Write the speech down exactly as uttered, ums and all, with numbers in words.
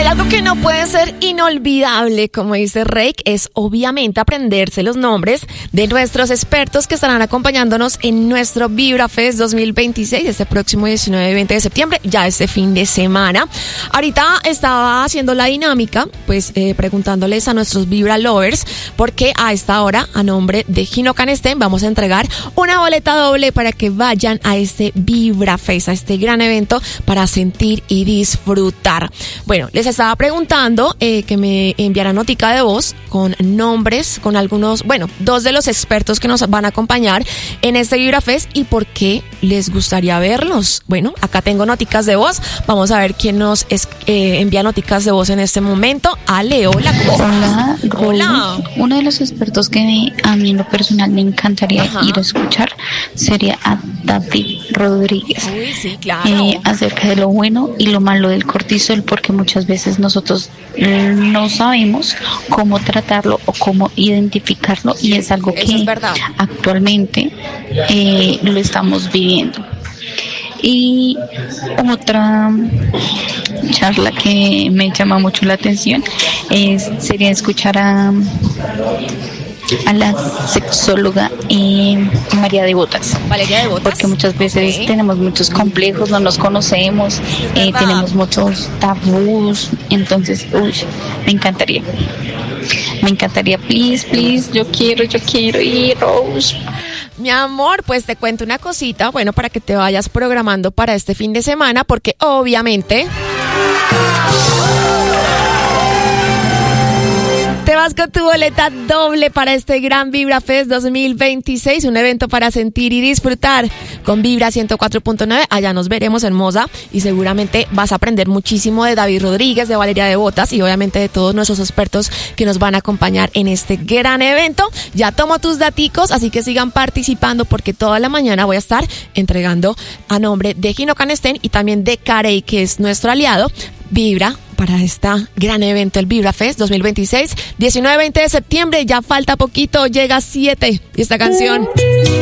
algo que no puede ser inolvidable, como dice Rake, es obviamente aprenderse los nombres de nuestros expertos que estarán acompañándonos en nuestro VibraFest dos mil veintiséis, este próximo diecinueve y veinte de septiembre, ya este fin de semana. Ahorita estaba haciendo la dinámica, pues eh, preguntándoles a nuestros Vibra Lovers, porque a esta hora, a nombre de Gino Canestén, vamos a entregar una boleta doble para que vayan a este VibraFest, a este gran evento para sentir y disfrutar. Bueno, les estaba preguntando eh, que me enviaran notica de voz con nombres, con algunos, bueno, dos de los expertos que nos van a acompañar en este VibraFest y por qué les gustaría verlos. Bueno, acá tengo noticas de voz. Vamos a ver quién nos es, eh, envía noticas de voz en este momento. Ale, hola, ¿cómo estás? Hola, hola. Uno de los expertos que a mí en lo personal me encantaría Ajá. ir a escuchar sería a David Rodríguez. Uy, sí, claro. Eh, acerca de lo bueno y lo malo del cortisol, porque muchas veces nosotros no sabemos cómo tratarlo o cómo identificarlo, y es algo Eso que es verdad. actualmente eh, lo estamos viviendo. Y otra charla que me llama mucho la atención es, sería escuchar a a la sexóloga eh, María de Botas. Valeria de Botas. Porque muchas veces okay. tenemos muchos complejos, no nos conocemos, eh, tenemos muchos tabús, entonces, uy, me encantaría. Me encantaría, please, please, yo quiero, yo quiero ir, Rose. Mi amor, pues te cuento una cosita, bueno, para que te vayas programando para este fin de semana, porque obviamente te vas con tu boleta doble para este gran VibraFest dos mil veintiséis, un evento para sentir y disfrutar con Vibra ciento cuatro punto nueve. Allá nos veremos, hermosa, y seguramente vas a aprender muchísimo de David Rodríguez, de Valeria de Botas y obviamente de todos nuestros expertos que nos van a acompañar en este gran evento. Ya tomo tus daticos, así que sigan participando porque toda la mañana voy a estar entregando a nombre de Gino Canestén y también de Carey, que es nuestro aliado, Vibra, para este gran evento, el VibraFest dos mil veintiséis, diecinueve y veinte de septiembre. Ya falta poquito, llega siete y esta canción